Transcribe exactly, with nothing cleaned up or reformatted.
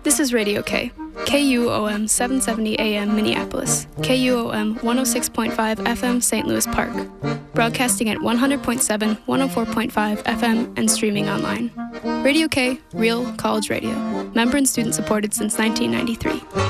This is Radio K, K U O M seven seventy A M Minneapolis, K U O M one oh six point five F M Saint Louis Park, broadcasting at one hundred point seven, one oh four point five F M and streaming online. Radio K, real college radio, member and student supported since nineteen ninety-three.